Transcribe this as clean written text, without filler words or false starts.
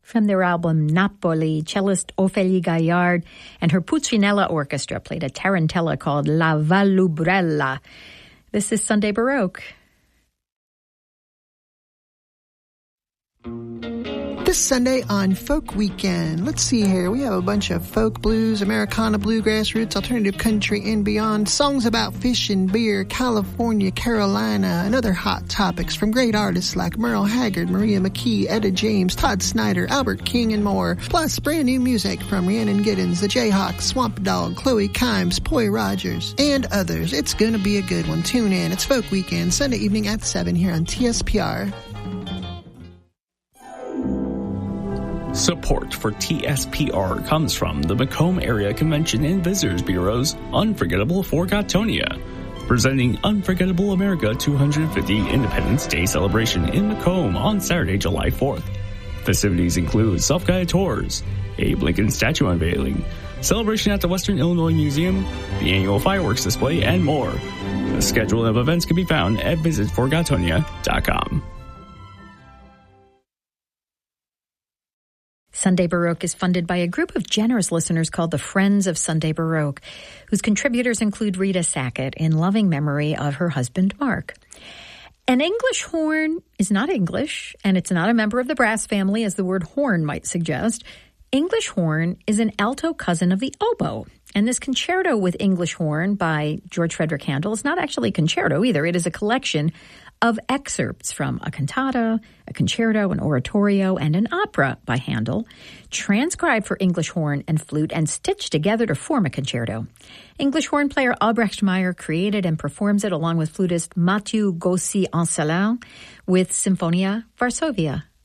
From their album Napoli, cellist Ophélie Gaillard and her Pulcinella Orchestra played a tarantella called La Vallubrella. This is Sunday Baroque. This Sunday on Folk Weekend, let's see here. We have a bunch of folk blues, Americana, bluegrass roots, alternative country, and beyond. Songs about fish and beer, California, Carolina, and other hot topics from great artists like Merle Haggard, Maria McKee, Etta James, Todd Snyder, Albert King, and more. Plus, brand new music from Rhiannon Giddens, The Jayhawks, Swamp Dogg, Chloe Kimes, Poy Rogers, and others. It's going to be a good one. Tune in. It's Folk Weekend, Sunday evening at 7 here on TSPR. Support for TSPR comes from the Macomb Area Convention and Visitors Bureau's Unforgettable Forgotonia, presenting Unforgettable America 250 Independence Day celebration in Macomb on Saturday, July 4th. Festivities include self-guided tours, Abe Lincoln statue unveiling, celebration at the Western Illinois Museum, the annual fireworks display, and more. The schedule of events can be found at visitforgotonia.com. Sunday Baroque is funded by a group of generous listeners called the Friends of Sunday Baroque, whose contributors include Rita Sackett in loving memory of her husband, Mark. An English horn is not English, and it's not a member of the brass family, as the word horn might suggest. English horn is an alto cousin of the oboe. And this concerto with English horn by George Frederick Handel is not actually a concerto either. It is a collection of excerpts from a cantata, a concerto, an oratorio, and an opera by Handel, transcribed for English horn and flute and stitched together to form a concerto. English horn player Albrecht Meyer created and performs it along with flutist Mathieu Gossi-Ancelin with Symphonia Varsovia.